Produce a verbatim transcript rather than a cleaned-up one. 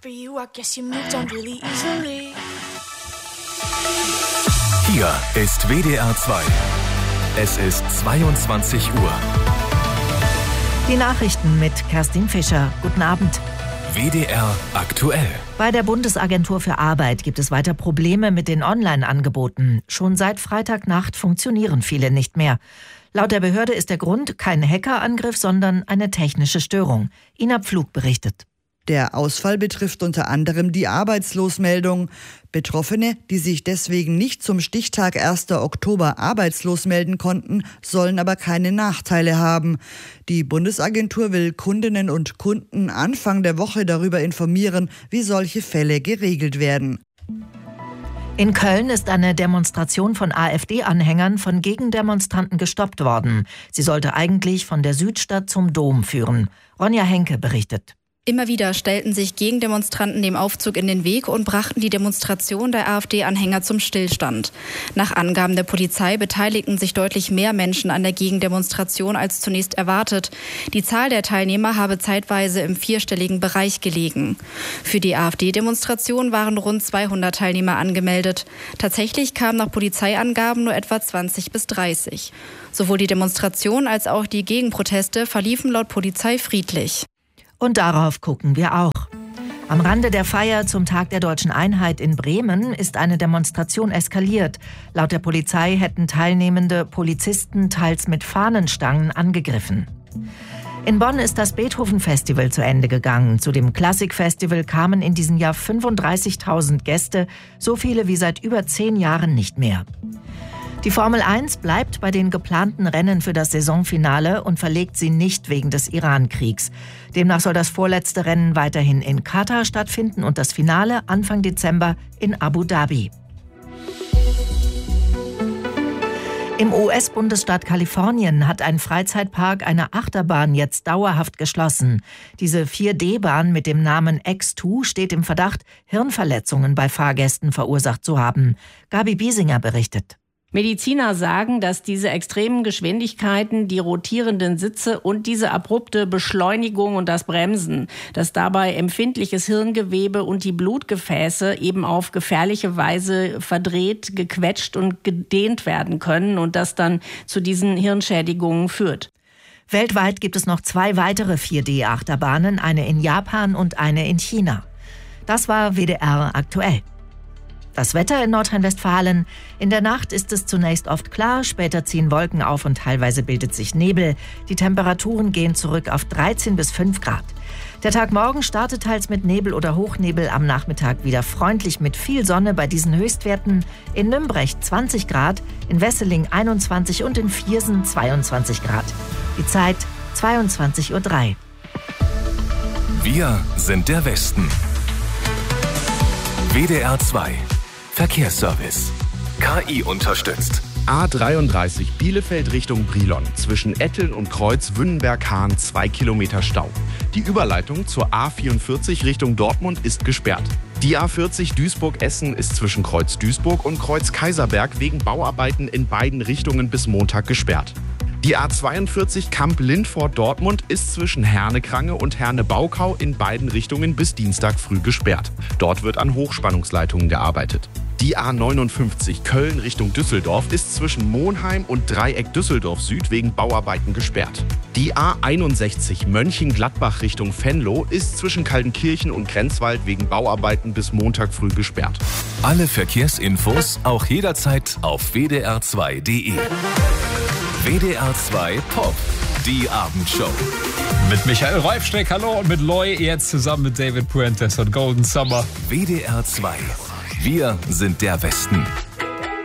Hier ist W D R zwei. Es ist zweiundzwanzig Uhr. Die Nachrichten mit Kerstin Fischer. Guten Abend. W D R aktuell. Bei der Bundesagentur für Arbeit gibt es weiter Probleme mit den Online-Angeboten. Schon seit Freitagnacht funktionieren viele nicht mehr. Laut der Behörde ist der Grund kein Hackerangriff, sondern eine technische Störung. Ina Pflug berichtet. Der Ausfall betrifft unter anderem die Arbeitslosmeldung. Betroffene, die sich deswegen nicht zum Stichtag ersten Oktober arbeitslos melden konnten, sollen aber keine Nachteile haben. Die Bundesagentur will Kundinnen und Kunden Anfang der Woche darüber informieren, wie solche Fälle geregelt werden. In Köln ist eine Demonstration von AfD-Anhängern von Gegendemonstranten gestoppt worden. Sie sollte eigentlich von der Südstadt zum Dom führen. Ronja Henke berichtet. Immer wieder stellten sich Gegendemonstranten dem Aufzug in den Weg und brachten die Demonstration der AfD-Anhänger zum Stillstand. Nach Angaben der Polizei beteiligten sich deutlich mehr Menschen an der Gegendemonstration als zunächst erwartet. Die Zahl der Teilnehmer habe zeitweise im vierstelligen Bereich gelegen. Für die AfD-Demonstration waren rund zweihundert Teilnehmer angemeldet. Tatsächlich kamen nach Polizeiangaben nur etwa zwanzig bis dreißig. Sowohl die Demonstration als auch die Gegenproteste verliefen laut Polizei friedlich. Und darauf gucken wir auch. Am Rande der Feier zum Tag der Deutschen Einheit in Bremen ist eine Demonstration eskaliert. Laut der Polizei hätten teilnehmende Polizisten teils mit Fahnenstangen angegriffen. In Bonn ist das Beethoven-Festival zu Ende gegangen. Zu dem Klassikfestival kamen in diesem Jahr fünfunddreißigtausend Gäste, so viele wie seit über zehn Jahren nicht mehr. Die Formel eins bleibt bei den geplanten Rennen für das Saisonfinale und verlegt sie nicht wegen des Iran-Kriegs. Demnach soll das vorletzte Rennen weiterhin in Katar stattfinden und das Finale Anfang Dezember in Abu Dhabi. Im U S-Bundesstaat Kalifornien hat ein Freizeitpark eine Achterbahn jetzt dauerhaft geschlossen. Diese vier D-Bahn mit dem Namen X zwei steht im Verdacht, Hirnverletzungen bei Fahrgästen verursacht zu haben. Gabi Biesinger berichtet. Mediziner sagen, dass diese extremen Geschwindigkeiten, die rotierenden Sitze und diese abrupte Beschleunigung und das Bremsen, dass dabei empfindliches Hirngewebe und die Blutgefäße eben auf gefährliche Weise verdreht, gequetscht und gedehnt werden können und das dann zu diesen Hirnschädigungen führt. Weltweit gibt es noch zwei weitere vier D-Achterbahnen, eine in Japan und eine in China. Das war W D R aktuell. Das Wetter in Nordrhein-Westfalen. In der Nacht ist es zunächst oft klar, später ziehen Wolken auf und teilweise bildet sich Nebel. Die Temperaturen gehen zurück auf dreizehn bis fünf Grad. Der Tag morgen startet teils mit Nebel oder Hochnebel, am Nachmittag wieder freundlich mit viel Sonne bei diesen Höchstwerten. In Nümbrecht zwanzig Grad, in Wesseling einundzwanzig und in Viersen zweiundzwanzig Grad. Die Zeit zweiundzwanzig Uhr drei. Wir sind der Westen. W D R zwei. Verkehrsservice. K I unterstützt. A dreiunddreißig Bielefeld Richtung Brilon. Zwischen Etteln und Kreuz Wünnenberg-Hahn zwei Kilometer Stau. Die Überleitung zur A vierundvierzig Richtung Dortmund ist gesperrt. Die A vierzig Duisburg-Essen ist zwischen Kreuz Duisburg und Kreuz Kaiserberg wegen Bauarbeiten in beiden Richtungen bis Montag gesperrt. Die A zweiundvierzig Kamp-Lindfort-Dortmund ist zwischen Herne-Krange und Herne-Baukau in beiden Richtungen bis Dienstag früh gesperrt. Dort wird an Hochspannungsleitungen gearbeitet. Die A neunundfünfzig Köln Richtung Düsseldorf ist zwischen Monheim und Dreieck Düsseldorf Süd wegen Bauarbeiten gesperrt. Die A einundsechzig Mönchengladbach Richtung Venlo ist zwischen Kaltenkirchen und Grenzwald wegen Bauarbeiten bis Montag früh gesperrt. Alle Verkehrsinfos auch jederzeit auf w d r zwei punkt d e. W D R zwei Pop, die Abendshow. Mit Michael Reifsteck, hallo, und mit Loy, jetzt zusammen mit David Puentes und Golden Summer. W D R zwei. Wir sind der Westen.